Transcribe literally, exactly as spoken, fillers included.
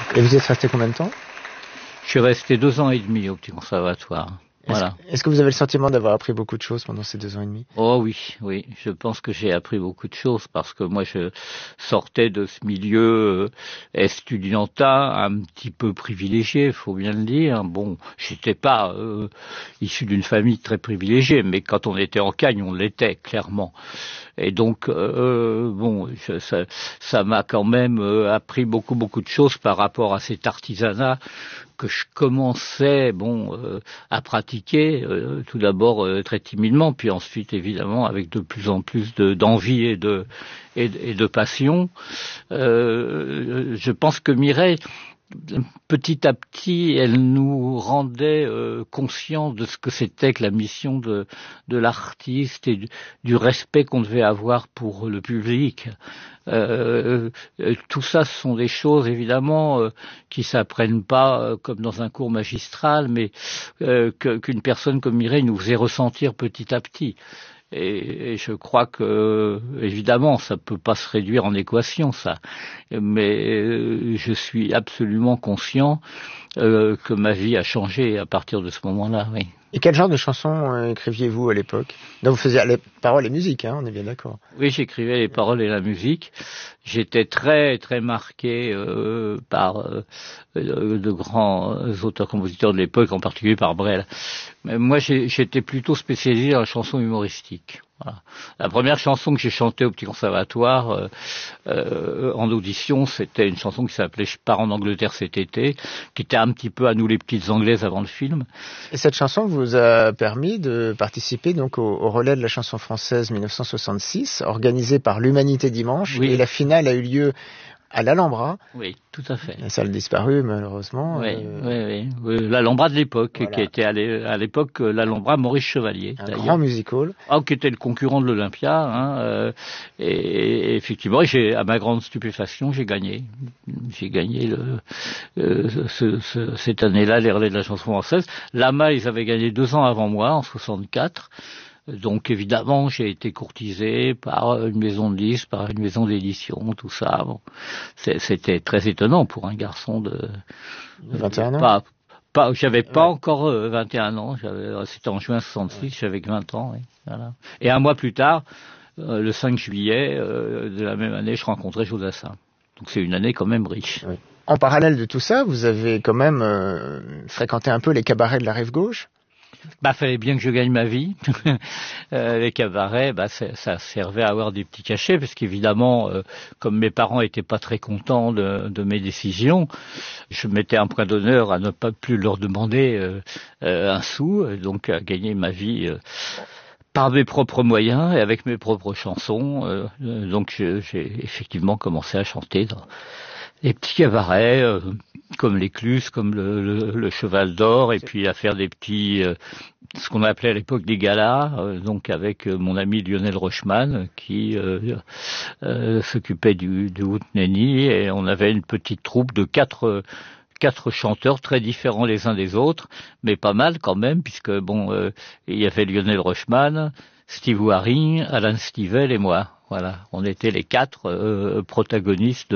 Et vous y êtes resté combien de temps? Je suis resté deux ans et demi au petit conservatoire. Voilà. Est-ce, est-ce que vous avez le sentiment d'avoir appris beaucoup de choses pendant ces deux ans et demi? Oh oui, oui, je pense que j'ai appris beaucoup de choses parce que moi je sortais de ce milieu estudiantin un petit peu privilégié, faut bien le dire. Bon, j'étais pas euh, issu d'une famille très privilégiée, mais quand on était en Cagne, on l'était clairement. Et donc, euh, bon, je, ça, ça m'a quand même euh, appris beaucoup, beaucoup de choses par rapport à cet artisanat que je commençais, bon, euh, à pratiquer, euh, tout d'abord euh, très timidement, puis ensuite, évidemment, avec de plus en plus de, d'envie et de, et, et de passion. Euh, je pense que Mireille, petit à petit, elle nous rendait euh, conscients de ce que c'était que la mission de, de l'artiste et du, du respect qu'on devait avoir pour le public. Euh, euh, tout ça, ce sont des choses évidemment euh, qui s'apprennent pas euh, comme dans un cours magistral, mais euh, que, qu'une personne comme Mireille nous faisait ressentir petit à petit. Et, et je crois que, évidemment, ça peut pas se réduire en équation, ça. Mais euh, je suis absolument conscient euh, que ma vie a changé à partir de ce moment-là, oui. Et quel genre de chansons euh, écriviez-vous à l'époque? Donc vous faisiez les paroles et musique, hein, on est bien d'accord. Oui, j'écrivais les paroles et la musique. J'étais très très marqué euh, par euh, de grands auteurs-compositeurs de l'époque, en particulier par Brel. Mais moi, j'ai, j'étais plutôt spécialisé dans la chanson humoristique. Voilà. La première chanson que j'ai chantée au petit conservatoire euh, euh, en audition, c'était une chanson qui s'appelait « Je pars en Angleterre cet été », qui était un petit peu à nous les petites anglaises avant le film. Et cette chanson vous a permis de participer donc au, au relais de la chanson française mille neuf cent soixante-six, organisé par l'Humanité Dimanche, Oui. Et la finale a eu lieu à l'Alhambra. Oui, tout à fait. La salle disparue, malheureusement. Oui, euh... oui, oui, oui. L'Alhambra de l'époque, voilà. Qui était à l'époque l'Alhambra Maurice Chevalier. Un d'ailleurs. grand music-hall. Ah, qui était le concurrent de l'Olympia. Hein, euh, et, et effectivement, j'ai, à ma grande stupéfaction, j'ai gagné. J'ai gagné le, euh, ce, ce, cette année-là les relais de la chanson française. Lama, ils avaient gagné deux ans avant moi, en soixante-quatre. Donc évidemment, j'ai été courtisé par une maison de disques, par une maison d'édition, tout ça. Bon, c'était très étonnant pour un garçon de vingt et un ans. Pas, pas, j'avais pas ouais. encore euh, vingt et un ans. J'avais, c'était en juin soixante-six, ouais. J'avais vingt ans. Oui, voilà. Et un mois plus tard, euh, le cinq juillet euh, de la même année, je rencontrais Jodassin. Donc c'est une année quand même riche. Oui. En parallèle de tout ça, vous avez quand même euh, fréquenté un peu les cabarets de la rive gauche. Bah, fallait bien que je gagne ma vie. euh, les cabarets, bah, ça servait à avoir des petits cachets, parce qu'évidemment, euh, comme mes parents étaient pas très contents de, de mes décisions, je mettais un point d'honneur à ne pas plus leur demander euh, euh, un sou, donc à gagner ma vie euh, par mes propres moyens et avec mes propres chansons. Euh, donc je, j'ai effectivement commencé à chanter dans les petits cabarets, euh, comme l'Écluse, comme le, le, le Cheval d'Or, et puis à faire des petits, euh, ce qu'on appelait à l'époque des galas, euh, donc avec euh, mon ami Lionel Rochman, qui euh, euh, s'occupait du, du Houtneni, et on avait une petite troupe de quatre, euh, quatre chanteurs très différents les uns des autres, mais pas mal quand même, puisque bon, euh, il y avait Lionel Rochman, Steve Waring, Alan Stivell et moi. Voilà, on était les quatre euh, protagonistes